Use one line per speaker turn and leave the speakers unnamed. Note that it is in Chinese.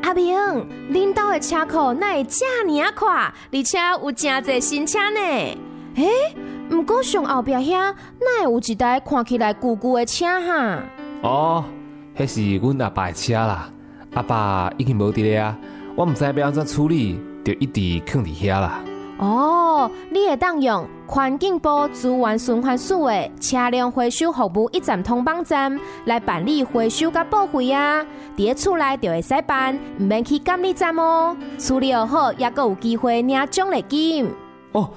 阿明，恁兜的车库哪会这么啊快，而且有真侪新车呢？不过上后壁遐哪会有一台看起来旧旧的车哈？
哦，迄是阮阿爸的车啦，阿爸已经无伫咧啊，我毋知要安怎处理，就一直放伫遐啦。
哦，你会当用环境部资源循环署的车辆回收服务一站通网站来办理回收甲报废啊！伫咧厝内就会使办，毋免去监理站哦。处理好也阁有机会领奖励金。